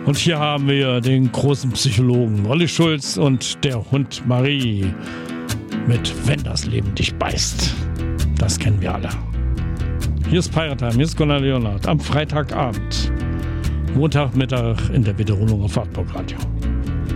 Und hier haben wir den großen Psychologen Olli Schulz und der Hund Marie mit Wenn das Leben dich beißt. Das kennen wir alle. Hier ist Pirate Time, hier ist Gunnar Leonhardt am Freitagabend. Montagmittag in der Wiederholung auf Wartburg Radio.